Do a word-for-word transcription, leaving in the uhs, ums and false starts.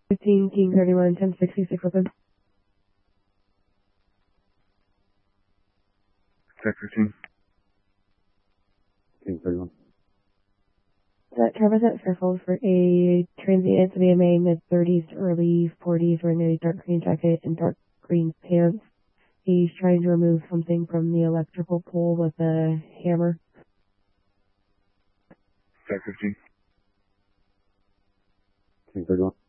fifteen, King thirty-one, ten sixty-six open. Tech fifteen. King thirty-one. That Travis at Fairfield for a transient V M A mid thirties to early forties wearing a dark green jacket and dark green pants. He's trying to remove something from the electrical pole with a hammer. Tech fifteen. King thirty-one.